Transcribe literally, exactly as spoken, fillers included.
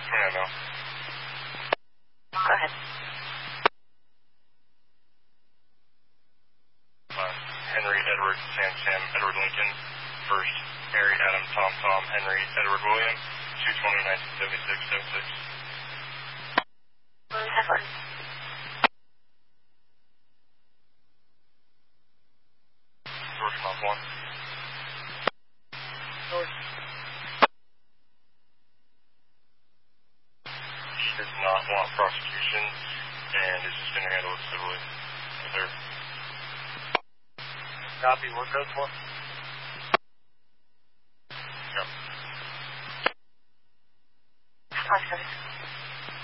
Yeah, no. Go ahead. Uh, Henry, Edward, Sam, Sam, Edward Lincoln, first, Harry, Adam, Tom, Tom, Henry, Edward William, two twenty, nineteen seventy-six, seventy-six. Edward. George, Mount one. George. He does not want prosecution and is just going to handle it civilly. Yes, sir. Copy. What code for? Yep. Five seven.